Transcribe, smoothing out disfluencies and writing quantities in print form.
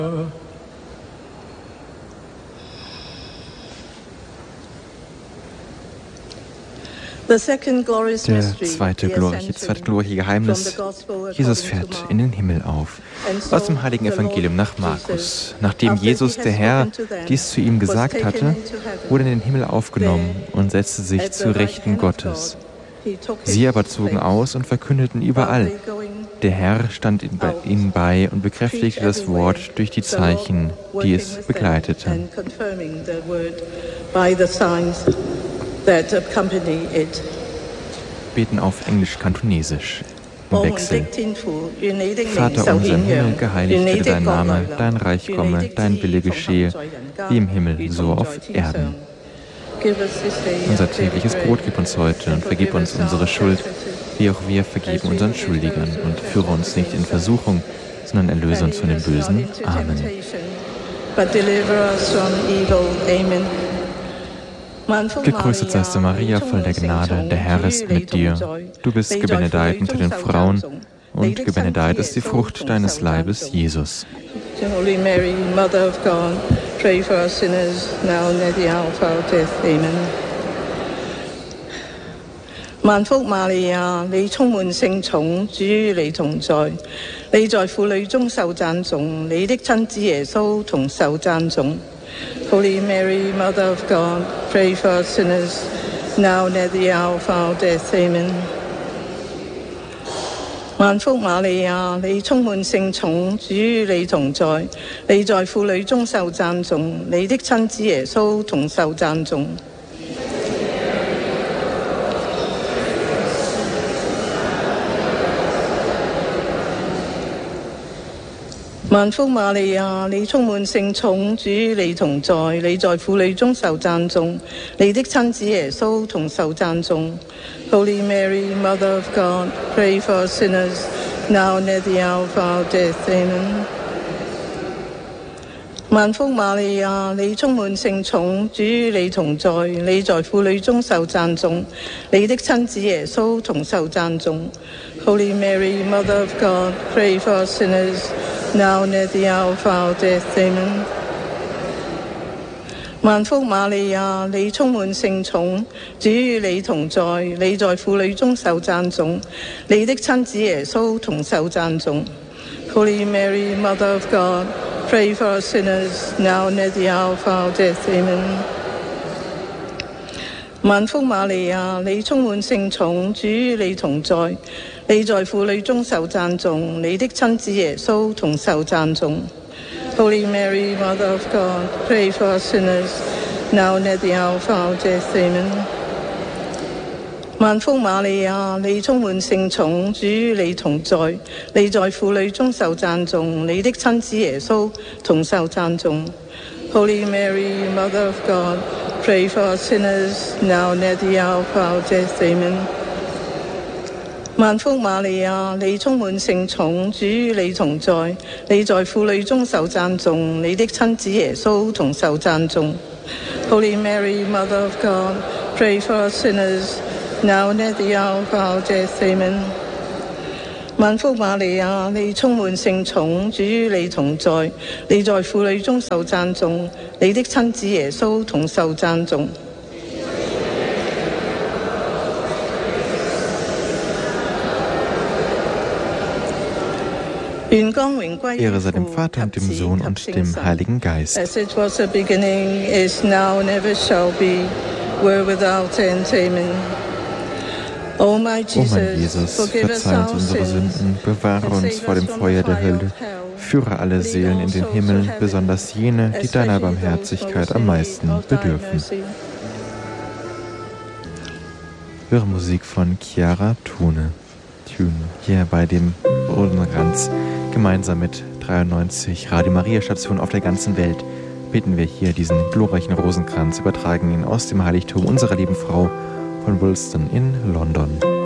Das zweite glorreiche Geheimnis: Jesus fährt in den Himmel auf. Aus dem heiligen Evangelium nach Markus. Nachdem Jesus, der Herr, dies zu ihm gesagt hatte, wurde er in den Himmel aufgenommen und setzte sich zu Rechten Gottes. Sie aber zogen aus und verkündeten überall. Der Herr stand ihnen bei und bekräftigte das Wort durch die Zeichen, die es begleiteten. Beten auf Englisch-Kantonesisch im Wechsel. Vater unser im Himmel, geheiligt werde dein Name, dein Reich komme, dein Wille geschehe, wie im Himmel, so auf Erden. Unser tägliches Brot gib uns heute und vergib uns unsere Schuld, wie auch wir vergeben unseren Schuldigern. Und führe uns nicht in Versuchung, sondern erlöse uns von dem Bösen. Amen. Gegrüßet seist du, Maria, voll der Gnade, der Herr ist mit dir. Du bist gebenedeit unter den Frauen, und gebenedeit ist die Frucht deines Leibes, Jesus. Holy Mary, Mother of God, pray for us sinners, now and at the hour of our death. Amen. 萬福瑪利亞，你充滿聖寵，主與你同在，你在婦女中受讚頌，你的親子耶穌同受讚頌。Holy Mary, Mother of God, pray for us sinners, now and at the hour of our death. Amen. 萬福瑪利亞，你充滿聖寵，主與你同在，你在婦女中受讚頌，你的親子耶穌同受讚頌。萬福瑪利亞，你充滿聖寵，主與你同在，你在婦女中受讚頌，你的親子耶穌同受讚頌。Holy Mary, Mother of God, pray for us sinners, now and at the hour of our death. Amen. 萬福瑪利亞，你充滿聖寵，主與你同在，你在婦女中受讚頌，你的親子耶穌同受讚頌。Holy Mary, Mother of God, pray for us sinners, now and at the hour of our death. Amen. 萬福瑪利亞，你充滿聖寵，主與你同在，你在婦女中受讚頌，你的親子耶穌同受讚頌。Holy Mary, Mother of God, pray for us sinners, now and at the hour of our death. Amen. 萬福瑪利亞，你充滿聖寵，主與你同在，你在婦女中受讚頌，你的親子耶穌同受讚頌。Holy Mary, Mother of God, pray for us sinners, now and at the hour of our death. Amen. 萬福瑪利亞，你充滿聖寵，主與你同在，你在婦女中受讚頌，你的親子耶穌同受讚頌。Holy Mary, Mother of God, pray for us sinners, now and at the hour of our death. Amen. 萬福瑪利亞，你充滿聖寵，主與你同在，你在婦女中受讚頌，你的親子耶穌同受讚頌。Holy Mary, Mother of God, pray for us sinners, now and at the hour of our death. Amen. 萬福瑪利亞，你充滿聖寵，主與你同在，你在婦女中受讚頌，你的親子耶穌同受讚頌。 Ehre sei dem Vater und dem Sohn und dem Heiligen Geist. As it was at the beginning, is now, and ever shall be, world without end. Amen. O mein Jesus, verzeih uns unsere Sünden, bewahre uns vor dem Feuer der Hölle, führe alle Seelen in den Himmel, besonders jene, die deiner Barmherzigkeit am meisten bedürfen. Höre Musik von Chiara Thune, hier bei dem Rosenkranz. Gemeinsam mit 93 Radio Maria Stationen auf der ganzen Welt beten wir hier diesen glorreichen Rosenkranz, übertragen ihn aus dem Heiligtum unserer lieben Frau von Woolston in London.